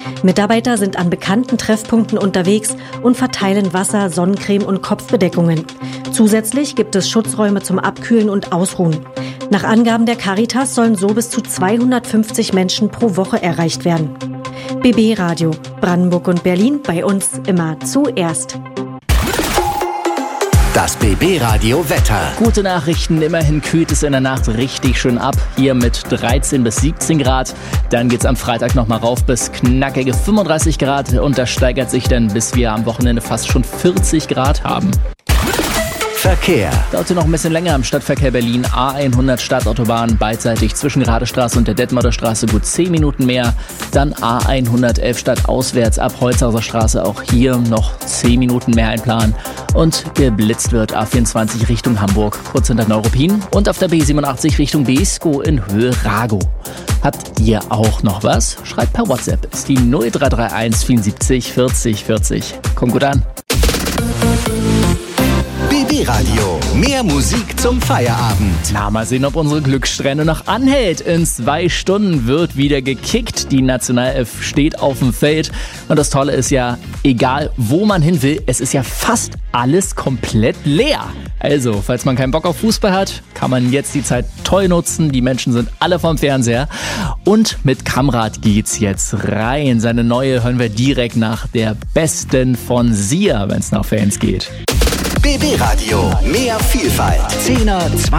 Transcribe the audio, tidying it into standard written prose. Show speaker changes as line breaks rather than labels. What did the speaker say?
Mitarbeiter sind an bekannten Treffpunkten unterwegs und verteilen Wasser, Sonnencreme und Kopfbedeckungen. Zusätzlich gibt es Schutzräume zum Abkühlen und Ausruhen. Nach Angaben der Caritas sollen so bis zu 250 Menschen pro Woche erreicht werden. BB Radio, Brandenburg und Berlin, bei uns immer zuerst.
Das BB Radio Wetter.
Gute Nachrichten, immerhin kühlt es in der Nacht richtig schön ab. Hier mit 13 bis 17 Grad. Dann geht's am Freitag nochmal rauf bis knackige 35 Grad. Und das steigert sich dann, bis wir am Wochenende fast schon 40 Grad haben.
Verkehr.
Dauert hier noch ein bisschen länger im Stadtverkehr Berlin. A100 Stadtautobahn beidseitig zwischen Radestraße und der Detmolder Straße gut 10 Minuten mehr. Dann A111 stadtauswärts ab Holzhauser Straße. Auch hier noch 10 Minuten mehr einplanen. Und geblitzt wird A24 Richtung Hamburg, kurz hinter Neuruppin. Und auf der B87 Richtung Beeskow in Höhe Ragow. Habt ihr auch noch was? Schreibt per WhatsApp. Ist die 0331 74 40 40. Kommt gut an.
BB Radio. Mehr Musik zum Feierabend.
Na, mal sehen, ob unsere Glückssträhne noch anhält. In 2 Stunden wird wieder gekickt. Die Nationalelf steht auf dem Feld. Und das Tolle ist ja, egal wo man hin will, es ist ja fast alles komplett leer. Also, falls man keinen Bock auf Fußball hat, kann man jetzt die Zeit toll nutzen. Die Menschen sind alle vom Fernseher. Und mit Kamrat geht's jetzt rein. Seine neue hören wir direkt nach der besten von Sia, wenn es nach Fans geht.
BB Radio. Mehr Vielfalt. 10er, 20